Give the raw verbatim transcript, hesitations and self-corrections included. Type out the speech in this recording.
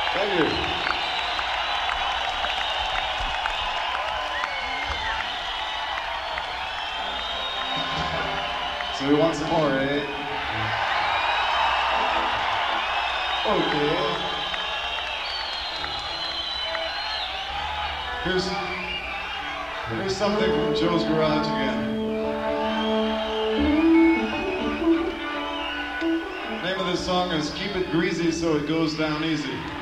Thank you. So we want some more, eh? Okay. Here's, here's something from Joe's Garage again. The name of this song is Keep It Greasy So It Goes Down Easy.